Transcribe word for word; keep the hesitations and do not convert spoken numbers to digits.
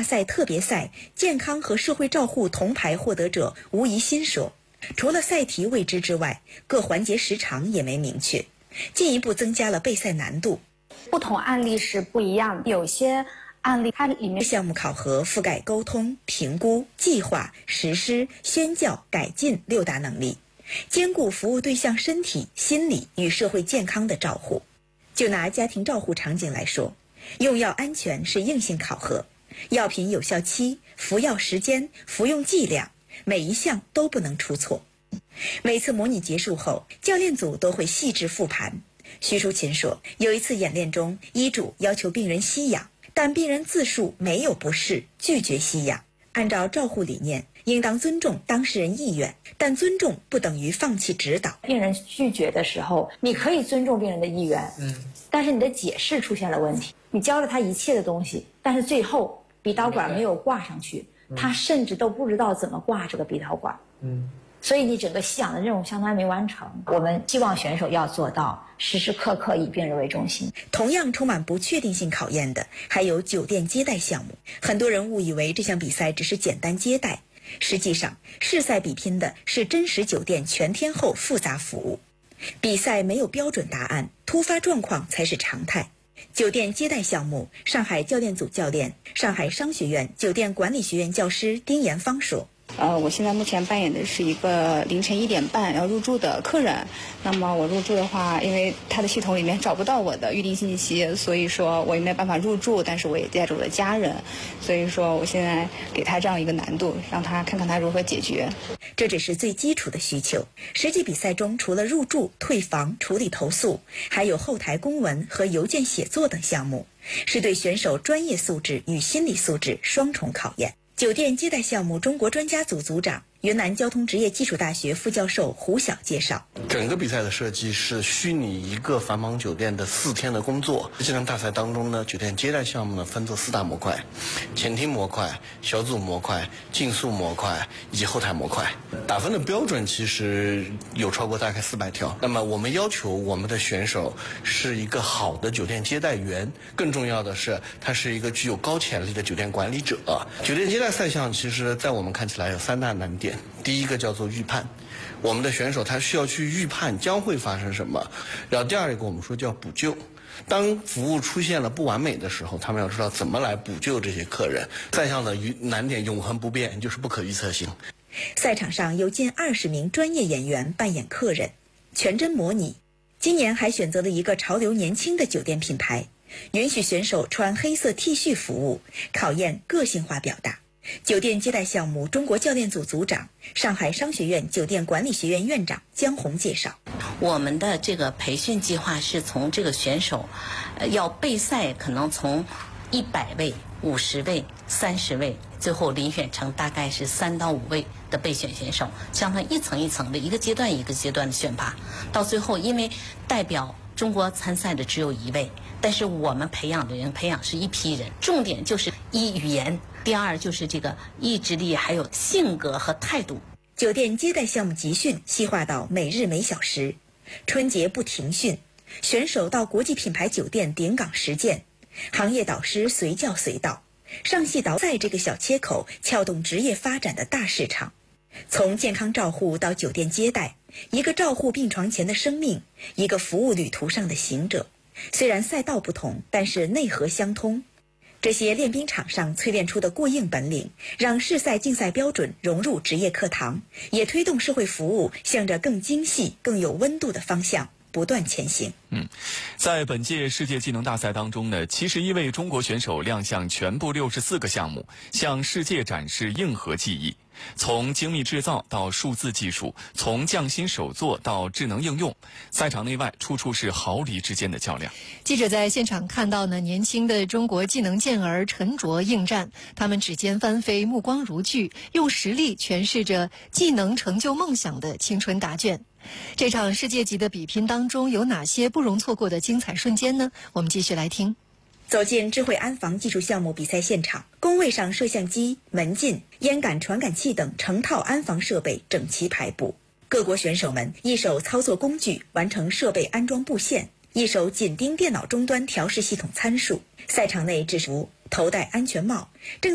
赛特别赛健康和社会照护铜牌获得者吴怡欣说，除了赛题未知之外，各环节时长也没明确，进一步增加了备赛难度。 不同案例是不一样的，有些案例它里面项目考核覆盖沟通、评估、计划、实施、宣教、改进六大能力，兼顾服务对象身体、心理与社会健康的照护。就拿家庭照护场景来说，用药安全是硬性考核，药品有效期、服药时间、服用剂量，每一项都不能出错。每次模拟结束后，教练组都会细致复盘。徐淑琴说，有一次演练中，医嘱要求病人吸氧，但病人自述没有不适，拒绝吸氧。按照照护理念，应当尊重当事人意愿，但尊重不等于放弃指导。 病人拒绝的时候，你可以尊重病人的意愿，嗯，但是你的解释出现了问题。你教了他一切的东西，但是最后鼻导管没有挂上去，嗯、他甚至都不知道怎么挂这个鼻导管，嗯。所以你整个吸氧的任务相当于没完成。我们希望选手要做到时时刻刻以病人为中心。 同样充满不确定性考验的还有酒店接待项目。很多人误以为这项比赛只是简单接待，实际上试赛比拼的是真实酒店全天候复杂服务。比赛没有标准答案，突发状况才是常态。酒店接待项目，上海教练组教练、上海商学院酒店管理学院教师丁延芳说， 呃，我现在目前扮演的是一个凌晨一点半要入住的客人。那么我入住的话，因为他的系统里面找不到我的预订信息，所以说我也没有办法入住，但是我也带着我的家人，所以说我现在给他这样一个难度，让他看看他如何解决。 这只是最基础的需求。实际比赛中，除了入住、退房、处理投诉，还有后台公文和邮件写作等项目，是对选手专业素质与心理素质双重考验。酒店接待项目中国专家组组长、云南交通职业技术大学副教授胡晓介绍， 整个比赛的设计是虚拟一个繁忙酒店的四天的工作。这场大赛当中呢，酒店接待项目呢分作四大模块：前厅模块、小组模块、竞速模块以及后台模块。打分的标准其实有超过大概四百条。那么我们要求我们的选手是一个好的酒店接待员，更重要的是他是一个具有高潜力的酒店管理者。酒店接待赛项其实在我们看起来有三大难点。第一个叫做预判，我们的选手他需要去预判将会发生什么。然后第二个我们说叫补救，当服务出现了不完美的时候，他们要知道怎么来补救这些客人。赛项的难点永恒不变，就是不可预测性。 赛场上有近二十名专业演员扮演客人，全真模拟。今年还选择了一个潮流年轻的酒店品牌，允许选手穿黑色 T 恤服务，考验个性化表达。酒店接待项目中国教练组组长、上海商学院酒店管理学院院长江红介绍， 我们的这个培训计划是从这个选手，呃，要备赛，可能从一百位、五十位、三十位，最后遴选成大概是三到五位的备选选手，相当一层一层的，一个阶段一个阶段的选拔，到最后，因为代表中国参赛的只有一位，但是我们培养的人培养是一批人，重点就是一语言。第二就是这个意志力，还有性格和态度。 酒店接待项目集训细化到每日每小时，春节不停训，选手到国际品牌酒店顶岗实践，行业导师随叫随到，上戏导在这个小切口撬动职业发展的大市场。从健康照护到酒店接待，一个照护病床前的生命，一个服务旅途上的行者。虽然赛道不同，但是内核相通。这些练兵场上淬炼出的过硬本领，让试赛竞赛标准融入职业课堂，也推动社会服务向着更精细、更有温度的方向不断前行。 嗯，在本届世界技能大赛当中呢，七十一位中国选手亮相全部六十四个项目，向世界展示硬核技艺。从精密制造到数字技术，从匠心手作到智能应用，赛场内外处处是毫厘之间的较量。 记者在现场看到呢，年轻的中国技能健儿沉着应战，他们指尖翻飞，目光如炬，用实力诠释着技能成就梦想的青春答卷。这场世界级的比拼当中有哪些不容错过的精彩瞬间呢？我们继续来听。 走进智慧安防技术项目比赛现场，工位上摄像机、门禁、烟感传感器等成套安防设备整齐排布。各国选手们一手操作工具完成设备安装布线，一手紧盯电脑终端调试系统参数。赛场内制服，头戴安全帽，正